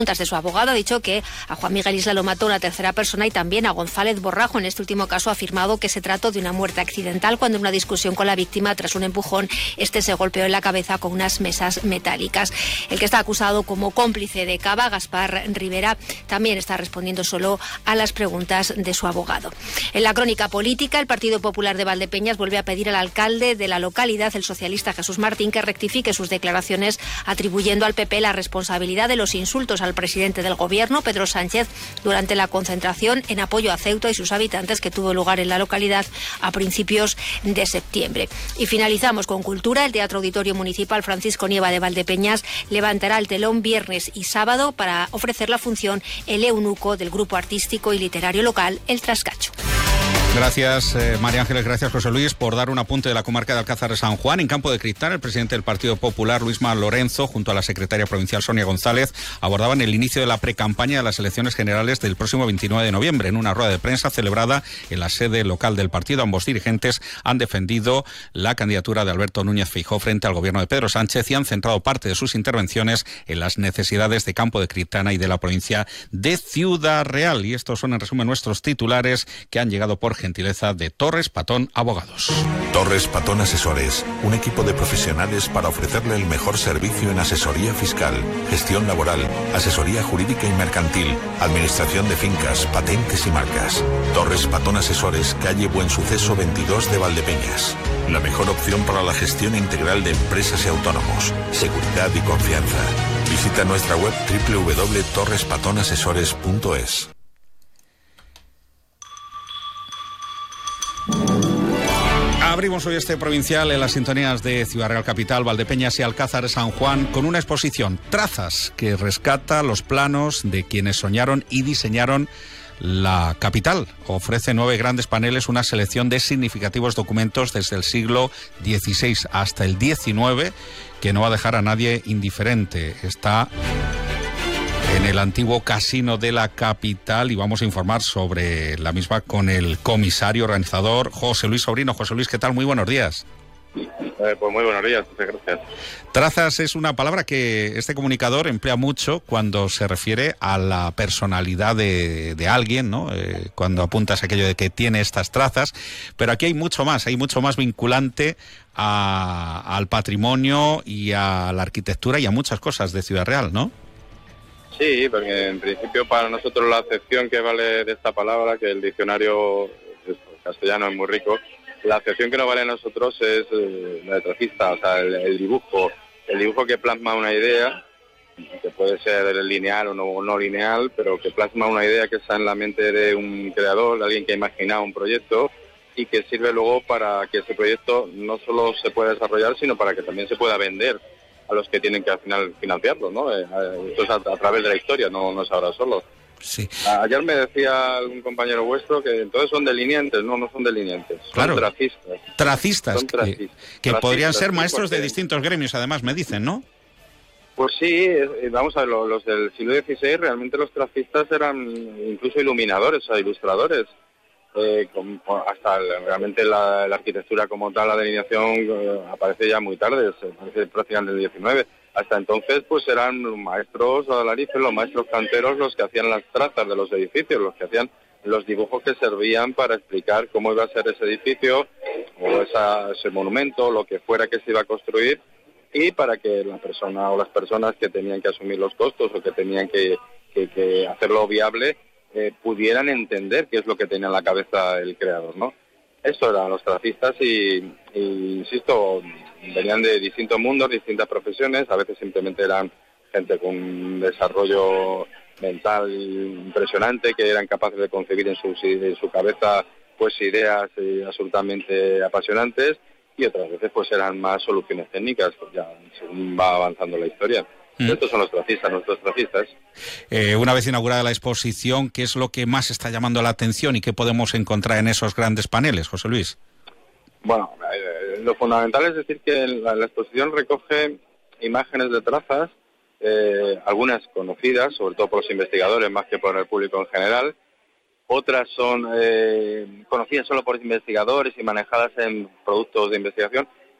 De su abogado ha dicho que a Juan Miguel Isla lo mató una tercera persona y también a González Borrajo. En este último caso ha afirmado que se trató de una muerte accidental cuando en una discusión con la víctima, tras un empujón, este se golpeó en la cabeza con unas mesas metálicas. El que está acusado como cómplice de Cava, Gaspar Rivera, también está respondiendo solo a las preguntas de su abogado. En la crónica política, el Partido Popular de Valdepeñas vuelve a pedir al alcalde de la localidad, el socialista Jesús Martín, que rectifique sus declaraciones atribuyendo al PP la responsabilidad de los insultos al presidente del Gobierno, Pedro Sánchez, durante la concentración en apoyo a Ceuta y sus habitantes que tuvo lugar en la localidad a principios de septiembre. Y finalizamos con cultura. El Teatro Auditorio Municipal Francisco Nieva de Valdepeñas levantará el telón viernes y sábado para ofrecer la función El Eunuco del grupo artístico y literario local El Trascacho. Gracias, María Ángeles, gracias, José Luis, por dar un apunte de la comarca de Alcázar de San Juan. En Campo de Cristal, el presidente del Partido Popular, Luisma Lorenzo, junto a la secretaria provincial, Sonia González, abordaban el inicio de la precampaña de las elecciones generales del próximo 29 de noviembre. En una rueda de prensa celebrada en la sede local del partido, ambos dirigentes han defendido la candidatura de Alberto Núñez Feijóo frente al gobierno de Pedro Sánchez y han centrado parte de sus intervenciones en las necesidades de Campo de Cristana y de la provincia de Ciudad Real. Y estos son, en resumen, nuestros titulares que han llegado por gentileza de Torres Patón Abogados. Torres Patón Asesores, un equipo de profesionales para ofrecerle el mejor servicio en asesoría fiscal, gestión laboral, asesoría jurídica y mercantil, administración de fincas, patentes y marcas. Torres Patón Asesores, calle Buen Suceso 22 de Valdepeñas. La mejor opción para la gestión integral de empresas y autónomos, seguridad y confianza. Visita nuestra web www.torrespatonasesores.es. Abrimos hoy este provincial en las sintonías de Ciudad Real Capital, Valdepeñas y Alcázar de San Juan con una exposición, Trazas, que rescata los planos de quienes soñaron y diseñaron la capital. Ofrece 9 grandes paneles, una selección de significativos documentos desde el siglo XVI hasta el XIX, que no va a dejar a nadie indiferente. Está en el antiguo casino de la capital y vamos a informar sobre la misma con el comisario organizador, José Luis Sobrino. José Luis, ¿qué tal? Muy buenos días. Pues muy buenos días, muchas gracias. Trazas es una palabra que este comunicador emplea mucho cuando se refiere a la personalidad de alguien, ¿no? Cuando apuntas aquello de que tiene estas trazas, pero aquí hay mucho más vinculante al patrimonio y a la arquitectura y a muchas cosas de Ciudad Real, ¿no? Sí, porque en principio para nosotros la acepción que vale de esta palabra, que el diccionario castellano es muy rico, la acepción que nos vale a nosotros es la de trazista, o sea, el dibujo que plasma una idea, que puede ser lineal o no lineal, pero que plasma una idea que está en la mente de un creador, de alguien que ha imaginado un proyecto y que sirve luego para que ese proyecto no solo se pueda desarrollar, sino para que también se pueda vender a los que tienen que al final financiarlo, ¿no? Esto es a través de la historia, no es ahora solo. Sí. Ayer me decía algún compañero vuestro que entonces son delineantes, no son delineantes, claro. Son tracistas. Tracistas, que podrían ser maestros de porque distintos gremios, además, me dicen, ¿no? Pues sí, vamos a ver, los del siglo XVI, realmente los tracistas eran incluso iluminadores, o sea, ilustradores. Hasta realmente la arquitectura como tal, la delineación aparece ya muy tarde, aparece prácticamente en el XIX. Hasta entonces pues eran los maestros alarices, los maestros canteros los que hacían las trazas de los edificios, los que hacían los dibujos que servían para explicar cómo iba a ser ese edificio o ese monumento, lo que fuera que se iba a construir, y para que la persona o las personas que tenían que asumir los costos o que tenían que hacerlo viable pudieran entender qué es lo que tenía en la cabeza el creador, ¿no? Eso eran los tracistas y insisto, venían de distintos mundos, distintas profesiones, a veces simplemente eran gente con un desarrollo mental impresionante, que eran capaces de concebir en su cabeza pues ideas absolutamente apasionantes, y otras veces pues eran más soluciones técnicas, pues ya según va avanzando la historia. Estos son los tracistas, nuestros tracistas. Una vez inaugurada la exposición, ¿qué es lo que más está llamando la atención y qué podemos encontrar en esos grandes paneles, José Luis? Bueno, lo fundamental es decir que la exposición recoge imágenes de trazas, algunas conocidas, sobre todo por los investigadores más que por el público en general. Otras son conocidas solo por investigadores y manejadas en productos de investigación.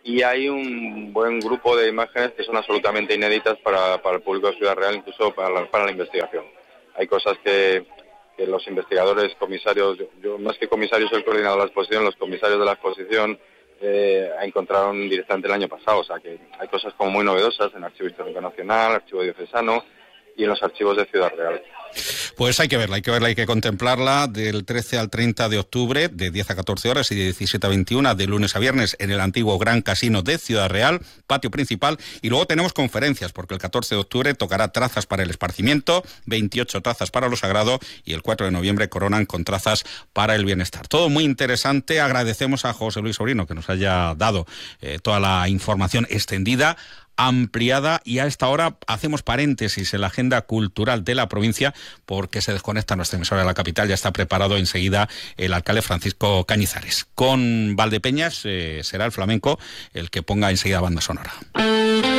y hay un buen grupo de imágenes que son absolutamente inéditas para el público de Ciudad Real, incluso para la investigación. Hay cosas que los investigadores, comisarios, yo más que comisario soy el coordinador de la exposición, los comisarios de la exposición encontraron directamente el año pasado, o sea que hay cosas como muy novedosas en el Archivo Histórico Nacional, Archivo Diocesano y en los archivos de Ciudad Real. Pues hay que verla, hay que contemplarla del 13 al 30 de octubre, de 10 a 14 horas y de 17 a 21, de lunes a viernes, en el antiguo Gran Casino de Ciudad Real, patio principal, y luego tenemos conferencias, porque el 14 de octubre tocará trazas para el esparcimiento, 28 trazas para lo sagrado, y el 4 de noviembre coronan con trazas para el bienestar. Todo muy interesante. Agradecemos a José Luis Sobrino que nos haya dado toda la información extendida, ampliada, y a esta hora hacemos paréntesis en la agenda cultural de la provincia porque se desconecta nuestra emisora de la capital. Ya está preparado enseguida el alcalde Francisco Cañizares. Con Valdepeñas será el flamenco el que ponga enseguida banda sonora.